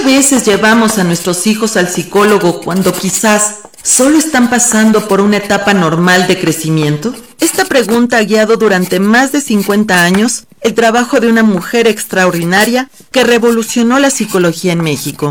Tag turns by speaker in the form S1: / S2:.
S1: veces llevamos a nuestros hijos al psicólogo cuando quizás solo están pasando por una etapa normal de crecimiento? Esta pregunta ha guiado durante más de 50 años el trabajo de una mujer extraordinaria que revolucionó la psicología en México.